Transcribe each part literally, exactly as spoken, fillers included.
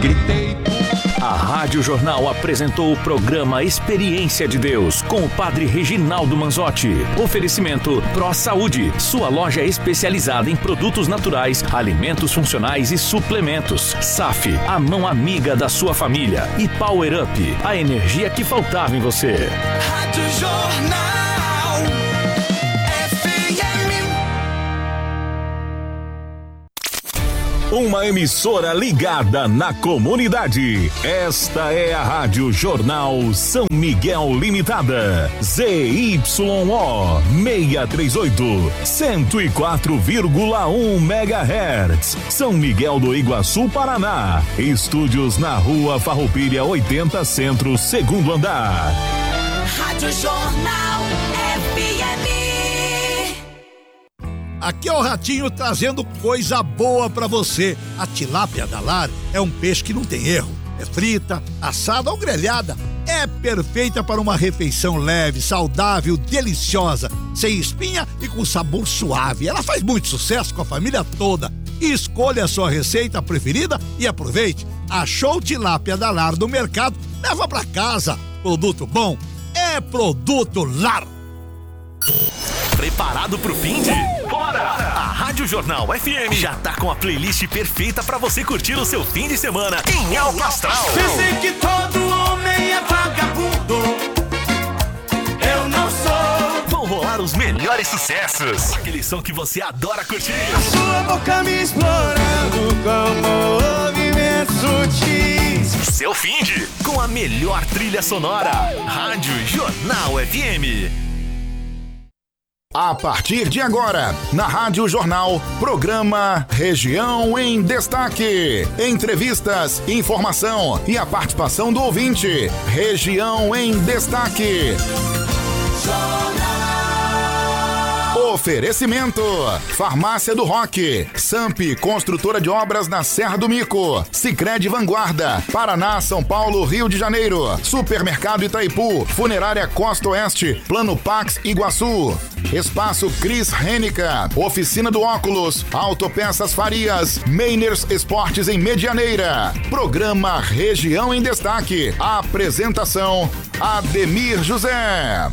gritei. A Rádio Jornal apresentou o programa Experiência de Deus com o Padre Reginaldo Manzotti. Oferecimento Pro Saúde, sua loja especializada em produtos naturais, alimentos funcionais e suplementos. S A F, a mão amiga da sua família. E Power Up, a energia que faltava em você. Rádio Jornal. Uma emissora ligada na comunidade. Esta é a Rádio Jornal São Miguel Limitada. Z Y O seiscentos e trinta e oito, cento e quatro vírgula um megahertz. São Miguel do Iguaçu, Paraná. Estúdios na Rua Farroupilha oitenta, Centro, segundo andar. Rádio Jornal F M. Aqui é o Ratinho trazendo coisa boa pra você. A tilápia da Lar é um peixe que não tem erro. É frita, assada ou grelhada. É perfeita para uma refeição leve, saudável, deliciosa, sem espinha e com sabor suave. Ela faz muito sucesso com a família toda. Escolha a sua receita preferida e aproveite. Achou tilápia da Lar no mercado? Leva pra casa. Produto bom é Produto Lar. Preparado pro fim de? Bora! A Rádio Jornal F M já tá com a playlist perfeita pra você curtir o seu fim de semana em alto astral. Dizem que todo homem é vagabundo. Eu não sou. Vão rolar os melhores sucessos. Aquele som que você adora curtir. A sua boca me explorando como movimentos sutis. Seu fim de com a melhor trilha sonora. Rádio Jornal F M. A partir de agora, na Rádio Jornal, programa Região em Destaque. Entrevistas, informação e a participação do ouvinte. Região em Destaque. Jornal. Oferecimento: Farmácia do Rock, Samp, construtora de obras na Serra do Mico, Sicredi Vanguarda, Paraná, São Paulo, Rio de Janeiro, Supermercado Itaipu, Funerária Costa Oeste, Plano Pax Iguaçu, Espaço Cris Rênica, Oficina do Óculos, Autopeças Farias, Meiners Esportes em Medianeira. Programa Região em Destaque. Apresentação: Ademir José.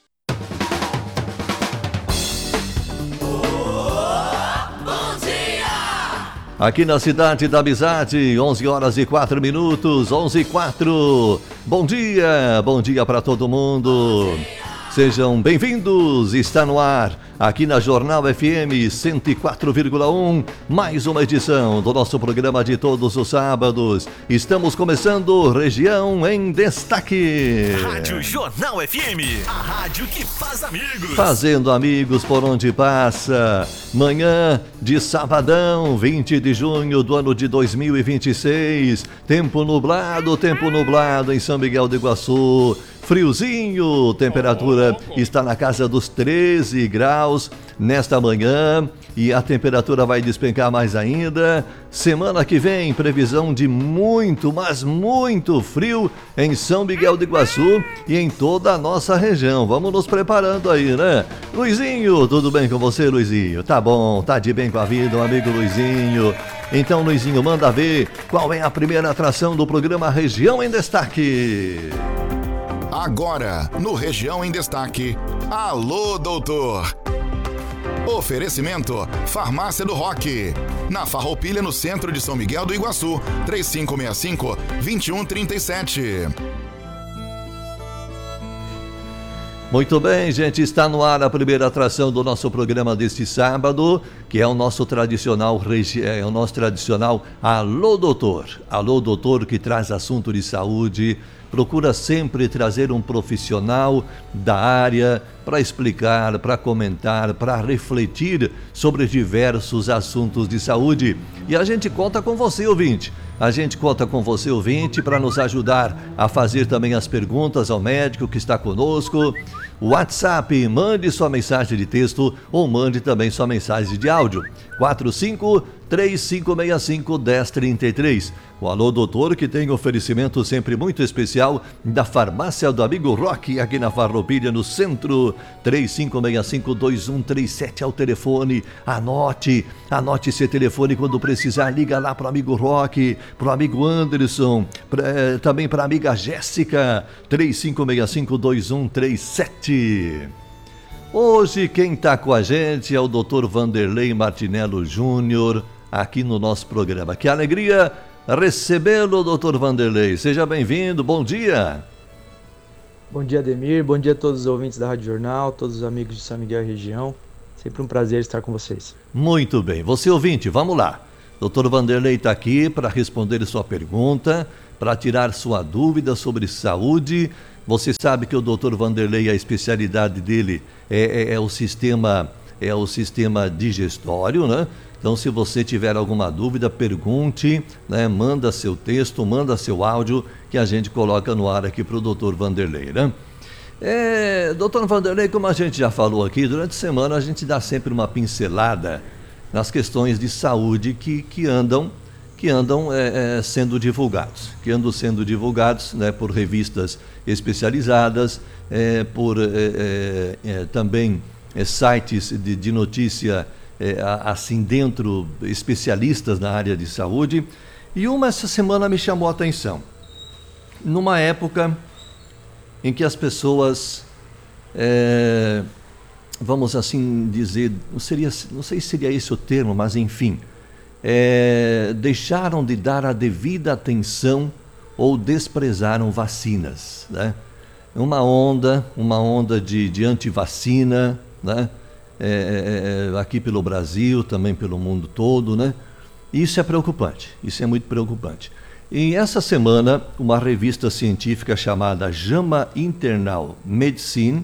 Aqui na Cidade da Amizade, onze horas e quatro minutos, onze e quatro. Bom dia, bom dia para todo mundo. Sejam bem-vindos, está no ar, aqui na Jornal F M cento e quatro vírgula um, mais uma edição do nosso programa de todos os sábados. Estamos começando Região em Destaque. Rádio Jornal F M, a rádio que faz amigos. Fazendo amigos por onde passa. Manhã de sabadão, vinte de junho do ano de dois mil e vinte e seis. Tempo nublado, tempo nublado em São Miguel do Iguaçu. Friozinho, temperatura está na casa dos treze graus nesta manhã e a temperatura vai despencar mais ainda. Semana que vem, previsão de muito, mas muito frio em São Miguel do Iguaçu e em toda a nossa região. Vamos nos preparando aí, né? Luizinho, tudo bem com você, Luizinho? Tá bom, tá de bem com a vida, um amigo Luizinho. Então, Luizinho, manda ver qual é a primeira atração do programa Região em Destaque. Agora, no Região em Destaque, Alô Doutor. Oferecimento: Farmácia do Rock, na Farroupilha, no centro de São Miguel do Iguaçu, três cinco seis cinco, dois um três sete. Muito bem, gente, está no ar a primeira atração do nosso programa deste sábado, que é o nosso tradicional, é o nosso tradicional Alô Doutor. Alô Doutor, que traz assunto de saúde, procura sempre trazer um profissional da área para explicar, para comentar, para refletir sobre diversos assuntos de saúde. E a gente conta com você, ouvinte. A gente conta com você, ouvinte, para nos ajudar a fazer também as perguntas ao médico que está conosco. WhatsApp, mande sua mensagem de texto ou mande também sua mensagem de áudio. quatro cinco três cinco seis cinco um zero três três. O Alô Doutor, que tem oferecimento sempre muito especial da farmácia do amigo Rock, aqui na Farroupilha, no centro. Três cinco seis cinco, dois um três sete é o telefone. Anote, anote esse telefone quando precisar. Liga lá pro amigo Rock, pro amigo Anderson, pra, eh, também pra amiga Jéssica. Três cinco seis cinco, dois um três sete. Hoje quem está com a gente é o doutor Vanderlei Martinello Júnior, aqui no nosso programa. Que alegria recebê-lo, doutor Vanderlei. Seja bem-vindo, bom dia. Bom dia, Ademir, bom dia a todos os ouvintes da Rádio Jornal, todos os amigos de São Miguel e região. Sempre um prazer estar com vocês. Muito bem, você ouvinte, vamos lá. doutor Vanderlei está aqui para responder sua pergunta, para tirar sua dúvida sobre saúde. Você sabe que o doutor Vanderlei, a especialidade dele é, é, é o sistema, é o sistema digestório, né? Então, se você tiver alguma dúvida, pergunte, né? Manda seu texto, manda seu áudio, que a gente coloca no ar aqui para o doutor Vanderlei, né? É, doutor Vanderlei, como a gente já falou aqui, durante a semana a gente dá sempre uma pincelada nas questões de saúde que, que andam, que andam é, é, sendo divulgados, que andam sendo divulgados, né, por revistas especializadas, é, por é, é, é, também é, sites de, de notícia, É, assim dentro, especialistas na área de saúde. E uma essa semana me chamou a atenção. Numa época em que as pessoas, é, vamos assim dizer, não, seria, não sei se seria esse o termo, mas enfim, é, deixaram de dar a devida atenção ou desprezaram vacinas, né? Uma onda, uma onda de, de antivacina, né? É, é, aqui pelo Brasil, também pelo mundo todo, né? Isso é preocupante, isso é muito preocupante. E essa semana, uma revista científica chamada JAMA Internal Medicine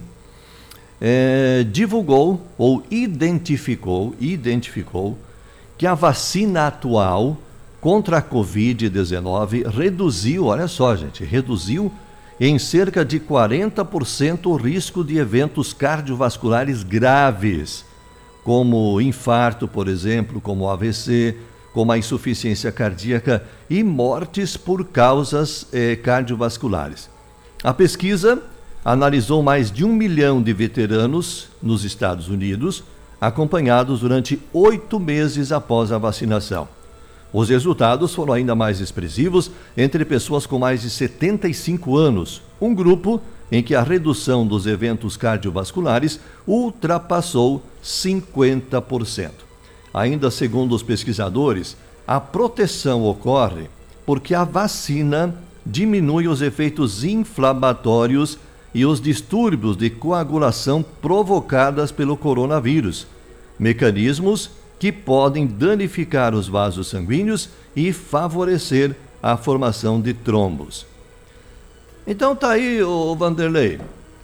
é, divulgou ou identificou, identificou que a vacina atual contra a covid dezenove reduziu, olha só gente, reduziu em cerca de quarenta por cento o risco de eventos cardiovasculares graves, como infarto, por exemplo, como A V C, como a insuficiência cardíaca e mortes por causas eh, cardiovasculares. A pesquisa analisou mais de um milhão de veteranos nos Estados Unidos, acompanhados durante oito meses após a vacinação. Os resultados foram ainda mais expressivos entre pessoas com mais de setenta e cinco anos, um grupo em que a redução dos eventos cardiovasculares ultrapassou cinquenta por cento. Ainda segundo os pesquisadores, a proteção ocorre porque a vacina diminui os efeitos inflamatórios e os distúrbios de coagulação provocadas pelo coronavírus, mecanismos que podem danificar os vasos sanguíneos e favorecer a formação de trombos. Então tá aí, o Vanderlei,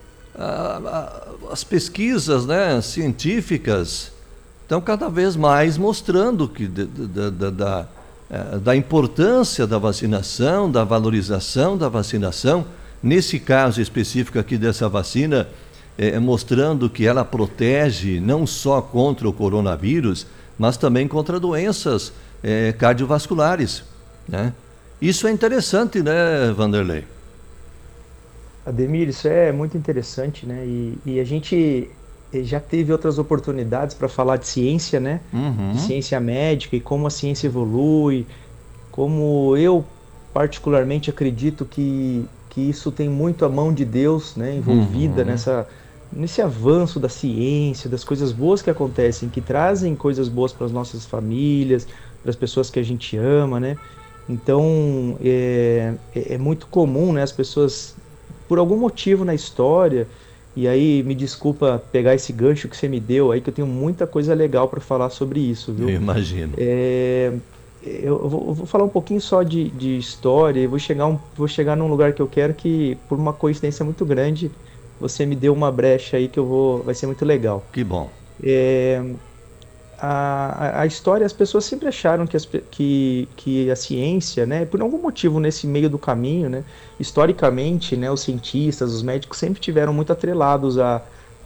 as pesquisas, né, científicas estão cada vez mais mostrando que da, da, da, da importância da vacinação, da valorização da vacinação, nesse caso específico aqui dessa vacina, é, mostrando que ela protege não só contra o coronavírus, mas também contra doenças é, cardiovasculares, né? Isso é interessante, né, Vanderlei? Ademir, isso é muito interessante, né? E, e a gente já teve outras oportunidades para falar de ciência, né? Uhum. De ciência médica e como a ciência evolui, como eu particularmente acredito que, que isso tem muito a mão de Deus, né, envolvida, uhum, nessa... nesse avanço da ciência, das coisas boas que acontecem, que trazem coisas boas para as nossas famílias, para as pessoas que a gente ama, né? Então, é, é muito comum, né, as pessoas, por algum motivo na história, e aí me desculpa pegar esse gancho que você me deu aí, que eu tenho muita coisa legal para falar sobre isso, viu? Eu imagino. É, eu, vou, eu vou falar um pouquinho só de, de história, e vou chegar, um, vou chegar num lugar que eu quero que, por uma coincidência muito grande, você me deu uma brecha aí que eu vou, vai ser muito legal. Que bom. É, a, a história, as pessoas sempre acharam que, as, que, que a ciência, né, por algum motivo nesse meio do caminho, né, historicamente, né, os cientistas, os médicos sempre tiveram muito atrelados a,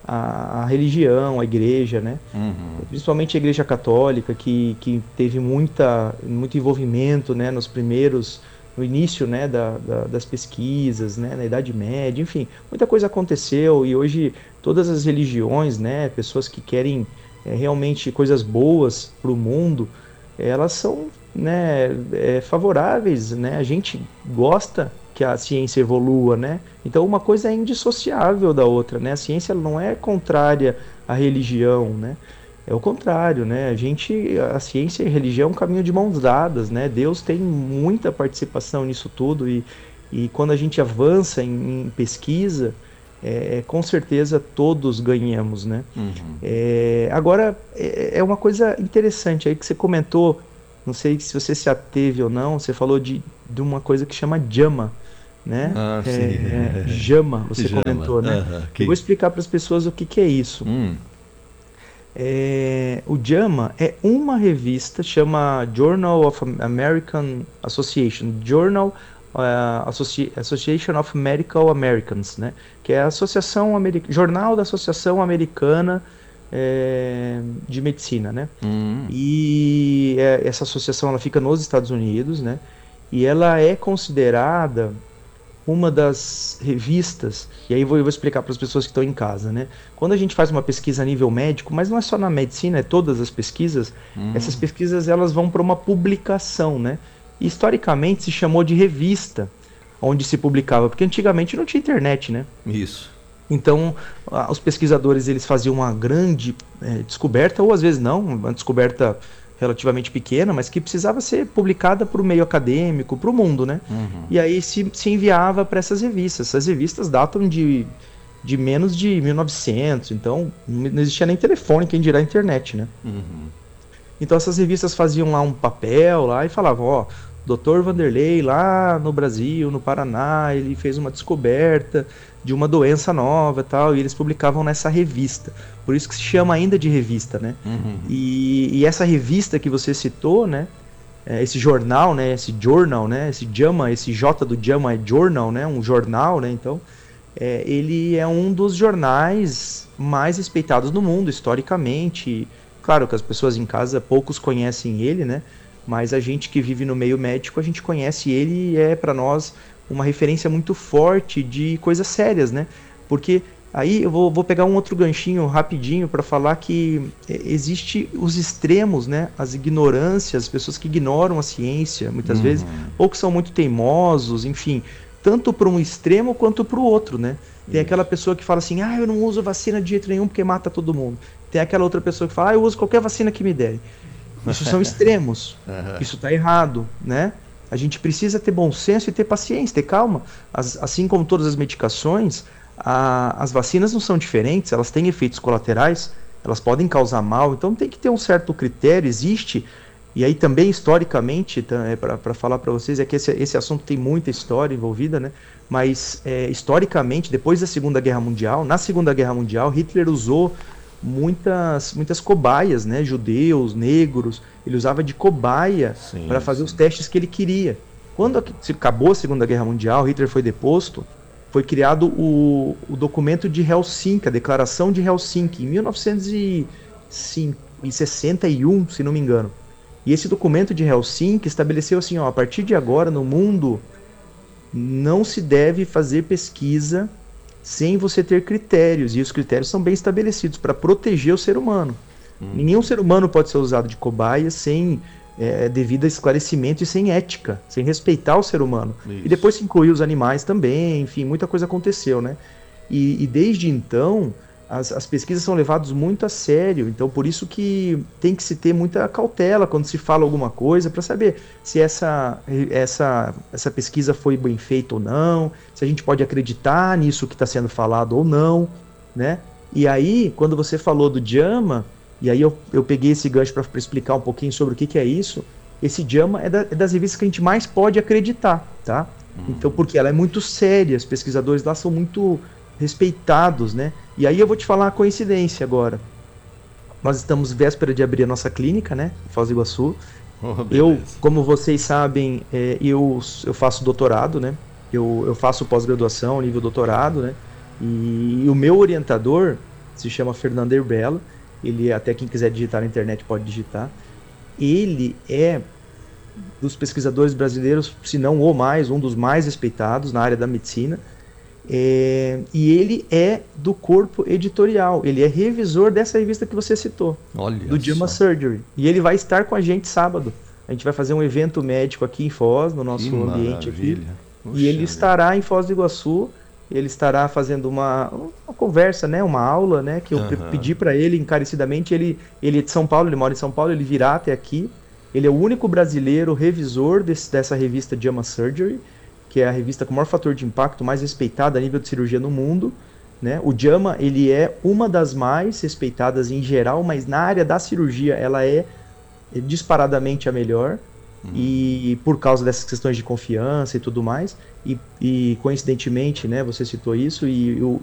a, a religião, a igreja, né? Uhum. Principalmente a igreja católica, que, que teve muita, muito envolvimento, né, nos primeiros, no início, né, da, da, das pesquisas, né, na Idade Média, enfim, muita coisa aconteceu e hoje todas as religiões, né, pessoas que querem é, realmente coisas boas para o mundo, elas são, né, é, favoráveis, né, a gente gosta que a ciência evolua, né? Então uma coisa é indissociável da outra, né? A ciência não é contrária à religião, né? É o contrário, né? A gente, a ciência e a religião é um caminho de mãos dadas, né? Deus tem muita participação nisso tudo e, e quando a gente avança em, em pesquisa, é, com certeza todos ganhamos, né? Uhum. É, agora, é, é uma coisa interessante aí que você comentou, não sei se você se ateve ou não, você falou de, de uma coisa que chama JAMA, né? Ah, sim. É, é, JAMA, você JAMA. comentou, né? Uhum. Que... Eu vou explicar para as pessoas o que, que é isso. Hum. É, o JAMA é uma revista, chama Journal of American Association, Journal uh, Associ Association of Medical Americans, né? Que é a Associação Americana, Jornal da Associação Americana é, de Medicina, né? Hum. E é, essa associação ela fica nos Estados Unidos, né? E ela é considerada uma das revistas, e aí eu vou, eu vou explicar para as pessoas que estão em casa, né? Quando a gente faz uma pesquisa a nível médico, mas não é só na medicina, é todas as pesquisas, Hum. essas pesquisas elas vão para uma publicação, né? E, historicamente se chamou de revista, onde se publicava, porque antigamente não tinha internet, né? Isso. Então, a, os pesquisadores eles faziam uma grande é, descoberta, ou às vezes não, uma descoberta relativamente pequena, mas que precisava ser publicada para o meio acadêmico, para o mundo, né? Uhum. E aí se, se enviava para essas revistas. Essas revistas datam de, de menos de mil e novecentos, então não existia nem telefone, quem dirá internet, né? Uhum. Então essas revistas faziam lá um papel lá e falavam, ó, doutor Vanderlei lá no Brasil, no Paraná, ele fez uma descoberta de uma doença nova e tal, e eles publicavam nessa revista. Por isso que se chama ainda de revista, né? Uhum. E, e essa revista que você citou, né? Esse jornal, né? Esse journal, né? Esse JAMA, esse J do JAMA é journal, né? Um jornal, né? Então, é, ele é um dos jornais mais respeitados no mundo, historicamente. Claro que as pessoas em casa, poucos conhecem ele, né? Mas a gente que vive no meio médico, a gente conhece ele e é para nós uma referência muito forte de coisas sérias, né? Porque aí eu vou, vou pegar um outro ganchinho rapidinho para falar que existe os extremos, né? As ignorâncias, as pessoas que ignoram a ciência, muitas Uhum. vezes, ou que são muito teimosos, enfim, tanto para um extremo quanto para o outro, né? Tem Isso. aquela pessoa que fala assim, ah, eu não uso vacina de jeito nenhum porque mata todo mundo. Tem aquela outra pessoa que fala, ah, eu uso qualquer vacina que me derem. Isso são extremos. Uhum. Isso está errado, né? A gente precisa ter bom senso e ter paciência, ter calma. As, assim como todas as medicações, a, as vacinas não são diferentes, elas têm efeitos colaterais, elas podem causar mal, então tem que ter um certo critério, existe. E aí também, historicamente, tá, é, para falar para vocês, é que esse, esse assunto tem muita história envolvida, né? Mas, é, historicamente, depois da Segunda Guerra Mundial, na Segunda Guerra Mundial, Hitler usou muitas muitas cobaias, né, judeus, negros, ele usava de cobaia para fazer sim. os testes que ele queria. Quando a, se acabou a Segunda Guerra Mundial, Hitler foi deposto, foi criado o, o documento de Helsinki, a Declaração de Helsinki, em mil novecentos e sessenta e um, se não me engano. E esse documento de Helsinki estabeleceu assim, ó, a partir de agora no mundo não se deve fazer pesquisa sem você ter critérios, e os critérios são bem estabelecidos para proteger o ser humano. Hum. Nenhum ser humano pode ser usado de cobaia sem é, devido esclarecimento e sem ética, sem respeitar o ser humano. Isso. E depois se incluiu os animais também, enfim, muita coisa aconteceu, né? E, e desde então, as, as pesquisas são levadas muito a sério, então por isso que tem que se ter muita cautela quando se fala alguma coisa, para saber se essa, essa, essa pesquisa foi bem feita ou não, se a gente pode acreditar nisso que está sendo falado ou não, né? E aí, quando você falou do JAMA, e aí eu, eu peguei esse gancho para explicar um pouquinho sobre o que, que é isso, esse JAMA é, da, é das revistas que a gente mais pode acreditar, tá? Uhum. Então, porque ela é muito séria, os pesquisadores lá são muito respeitados, né? E aí eu vou te falar uma coincidência agora. Nós estamos véspera de abrir a nossa clínica, né? Em Foz do Iguaçu. Oh, eu, como vocês sabem, é, eu, eu faço doutorado, né? Eu, eu faço pós-graduação, nível doutorado, né? E, e o meu orientador, se chama Fernando Erbella. Ele, até quem quiser digitar na internet pode digitar. Ele é dos pesquisadores brasileiros, se não o mais, um dos mais respeitados na área da medicina. É, e ele é do corpo editorial, ele é revisor dessa revista que você citou, Olha do JAMA só. Surgery. E ele vai estar com a gente sábado. A gente vai fazer um evento médico aqui em Foz, no nosso Que ambiente aqui. maravilha. Puxa E ele vida. estará em Foz do Iguaçu. Ele estará fazendo uma, uma conversa, né, uma aula, né, que eu Aham. pedi para ele encarecidamente. Ele, ele é de São Paulo, ele mora em São Paulo, ele virá até aqui. Ele é o único brasileiro revisor desse, dessa revista JAMA Surgery, que é a revista com o maior fator de impacto, mais respeitada a nível de cirurgia no mundo, né? O JAMA, ele é uma das mais respeitadas em geral, mas na área da cirurgia ela é disparadamente a melhor. E por causa dessas questões de confiança e tudo mais, e, e coincidentemente, né, você citou isso, e o,